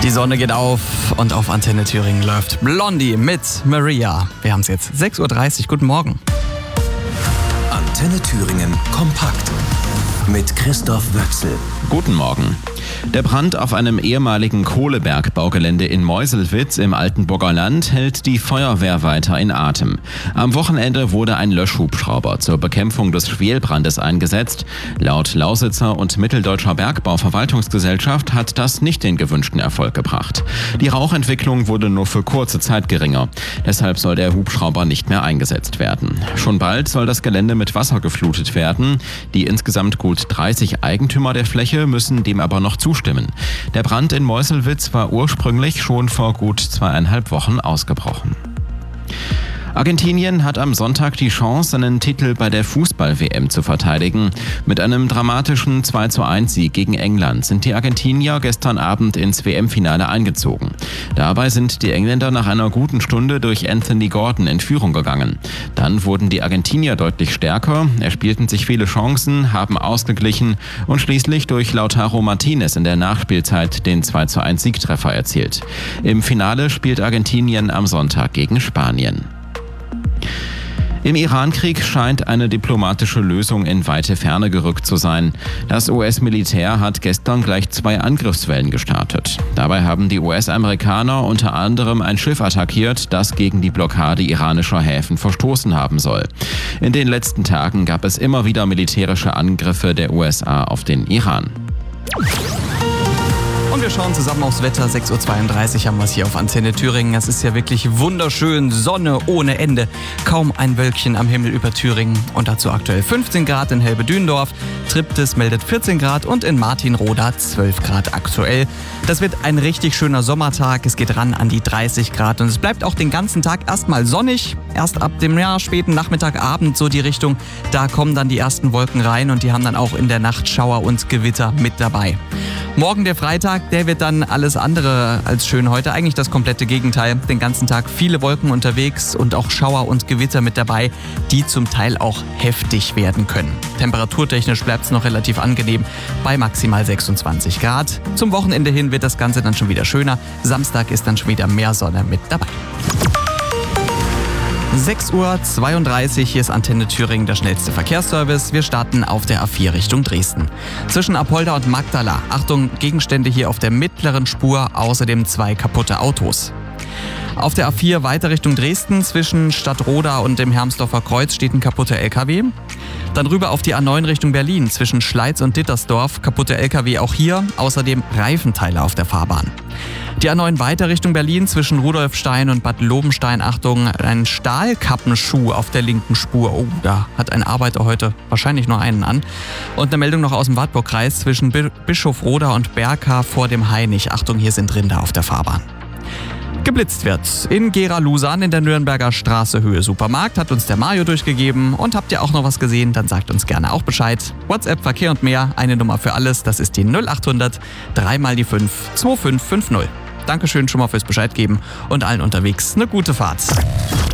Die Sonne geht auf und auf Antenne Thüringen läuft Blondie mit Maria. Wir haben es jetzt 6.30 Uhr. Guten Morgen. Antenne Thüringen kompakt mit Christoph Wöchsel. Guten Morgen. Der Brand auf einem ehemaligen Kohlebergbaugelände in Meuselwitz im Altenburger Land hält die Feuerwehr weiter in Atem. Am Wochenende wurde ein Löschhubschrauber zur Bekämpfung des Schwelbrandes eingesetzt. Laut Lausitzer und Mitteldeutscher Bergbauverwaltungsgesellschaft hat das nicht den gewünschten Erfolg gebracht. Die Rauchentwicklung wurde nur für kurze Zeit geringer. Deshalb soll der Hubschrauber nicht mehr eingesetzt werden. Schon bald soll das Gelände mit Wasser geflutet werden. Die insgesamt gut 30 Eigentümer der Fläche müssen dem aber noch zustimmen. Der Brand in Meuselwitz war ursprünglich schon vor gut 2,5 Wochen ausgebrochen. Argentinien hat am Sonntag die Chance, seinen Titel bei der Fußball-WM zu verteidigen. Mit einem dramatischen 2:1-Sieg gegen England sind die Argentinier gestern Abend ins WM-Finale eingezogen. Dabei sind die Engländer nach einer guten Stunde durch Anthony Gordon in Führung gegangen. Dann wurden die Argentinier deutlich stärker, erspielten sich viele Chancen, haben ausgeglichen und schließlich durch Lautaro Martinez in der Nachspielzeit den 2:1-Siegtreffer erzielt. Im Finale spielt Argentinien am Sonntag gegen Spanien. Im Iran-Krieg scheint eine diplomatische Lösung in weite Ferne gerückt zu sein. Das US-Militär hat gestern gleich 2 Angriffswellen gestartet. Dabei haben die US-Amerikaner unter anderem ein Schiff attackiert, das gegen die Blockade iranischer Häfen verstoßen haben soll. In den letzten Tagen gab es immer wieder militärische Angriffe der USA auf den Iran. Und wir schauen zusammen aufs Wetter. 6.32 Uhr haben wir es hier auf Antenne Thüringen. Es ist ja wirklich wunderschön, Sonne ohne Ende. Kaum ein Wölkchen am Himmel über Thüringen. Und dazu aktuell 15 Grad in Helbe-Dündorf. Triptis meldet 14 Grad und in Martinroda 12 Grad aktuell. Das wird ein richtig schöner Sommertag. Es geht ran an die 30 Grad und es bleibt auch den ganzen Tag erstmal sonnig. Erst ab dem späten Nachmittag, Abend so die Richtung. Da kommen dann die ersten Wolken rein und die haben dann auch in der Nacht Schauer und Gewitter mit dabei. Morgen der Freitag, der wird dann alles andere als schön heute. Eigentlich das komplette Gegenteil. Den ganzen Tag viele Wolken unterwegs und auch Schauer und Gewitter mit dabei, die zum Teil auch heftig werden können. Temperaturtechnisch bleibt es noch relativ angenehm bei maximal 26 Grad. Zum Wochenende hin wird das Ganze dann schon wieder schöner. Samstag ist dann schon wieder mehr Sonne mit dabei. 6.32 Uhr, hier ist Antenne Thüringen, der schnellste Verkehrsservice. Wir starten auf der A4 Richtung Dresden. Zwischen Apolda und Magdala, Achtung, Gegenstände hier auf der mittleren Spur, außerdem 2 kaputte Autos. Auf der A4 weiter Richtung Dresden, zwischen Stadtroda und dem Hermsdorfer Kreuz steht ein kaputter LKW. Dann rüber auf die A9 Richtung Berlin, zwischen Schleiz und Dittersdorf, kaputte LKW auch hier, außerdem Reifenteile auf der Fahrbahn. Die A9 weiter Richtung Berlin, zwischen Rudolfstein und Bad Lobenstein, Achtung, ein Stahlkappenschuh auf der linken Spur. Oh, da hat ein Arbeiter heute wahrscheinlich nur einen an. Und eine Meldung noch aus dem Wartburgkreis, zwischen Bischofroda und Berka vor dem Hainich. Achtung, hier sind Rinder auf der Fahrbahn. Geblitzt wird in Gera-Lusan in der Nürnberger Straße Höhe Supermarkt, hat uns der Mario durchgegeben. Und habt ihr auch noch was gesehen, dann sagt uns gerne auch Bescheid. WhatsApp, Verkehr und mehr, eine Nummer für alles, das ist die 0800 3 mal die 5 2550. Dankeschön schon mal fürs Bescheid geben und allen unterwegs eine gute Fahrt.